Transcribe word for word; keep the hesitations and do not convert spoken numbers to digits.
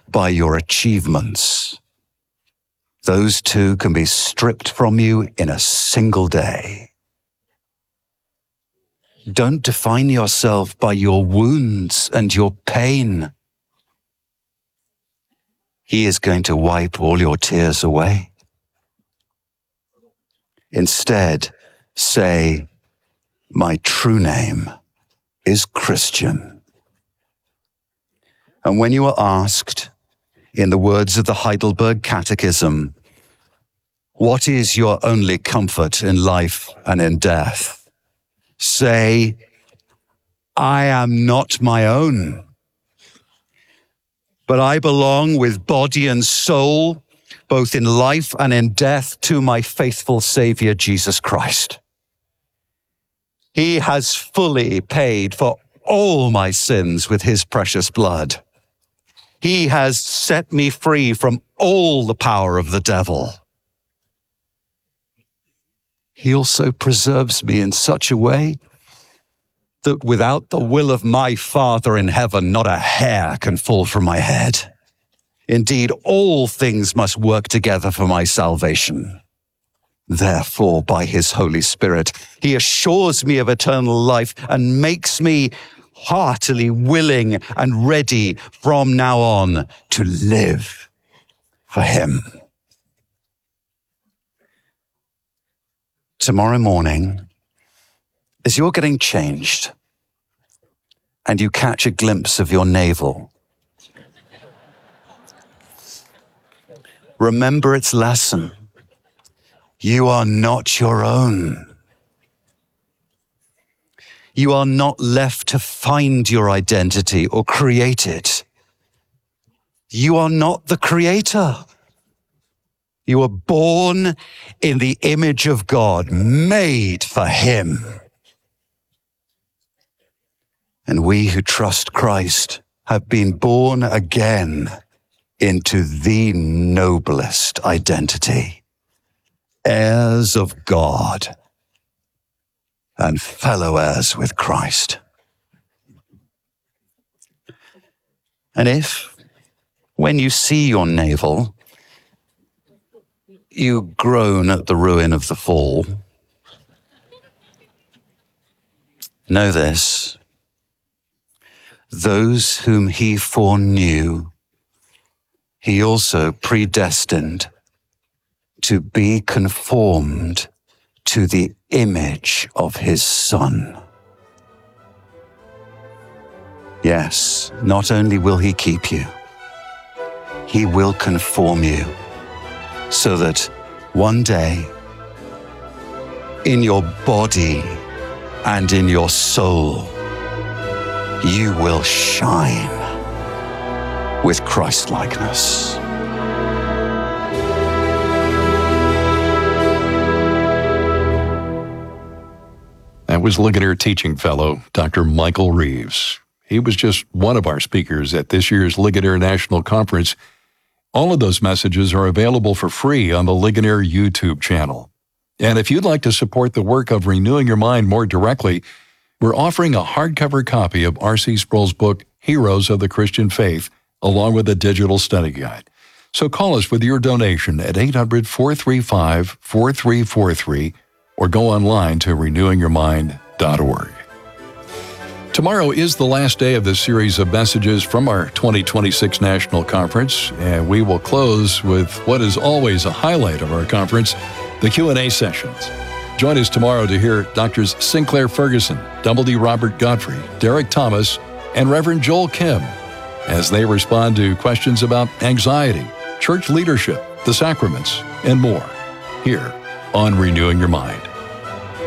by your achievements. Those two can be stripped from you in a single day. Don't define yourself by your wounds and your pain. He is going to wipe all your tears away. Instead, say, my true name is Christian. And when you are asked, in the words of the Heidelberg Catechism, what is your only comfort in life and in death? Say, I am not my own, but I belong with body and soul, both in life and in death, to my faithful Savior, Jesus Christ. He has fully paid for all my sins with his precious blood. He has set me free from all the power of the devil. He also preserves me in such a way that without the will of my Father in heaven, not a hair can fall from my head. Indeed, all things must work together for my salvation. Therefore, by his Holy Spirit, he assures me of eternal life and makes me heartily willing and ready from now on to live for him. Tomorrow morning, as you're getting changed and you catch a glimpse of your navel, remember its lesson. You are not your own. You are not left to find your identity or create it. You are not the creator. You were born in the image of God, made for him. And we who trust Christ have been born again into the noblest identity, heirs of God and fellow heirs with Christ. And if, when you see your navel, you groan at the ruin of the fall, know this: those whom he foreknew, he also predestined to be conformed to the image of his Son. Yes, not only will he keep you, he will conform you, so that one day, in your body and in your soul, you will shine with Christ-likeness. That was Ligonier teaching fellow, Doctor Michael Reeves. He was just one of our speakers at this year's Ligonier National Conference. All of those messages are available for free on the Ligonier YouTube channel. And if you'd like to support the work of Renewing Your Mind more directly, we're offering a hardcover copy of R C Sproul's book, Heroes of the Christian Faith, along with a digital study guide. So call us with your donation at eight hundred, four three five, four three four three or go online to renewing your mind dot org. Tomorrow is the last day of this series of messages from our twenty twenty-six National Conference, and we will close with what is always a highlight of our conference, the Q and A sessions. Join us tomorrow to hear Doctors Sinclair Ferguson, Double D. Robert Godfrey, Derek Thomas, and Reverend Joel Kim as they respond to questions about anxiety, church leadership, the sacraments, and more, here on Renewing Your Mind.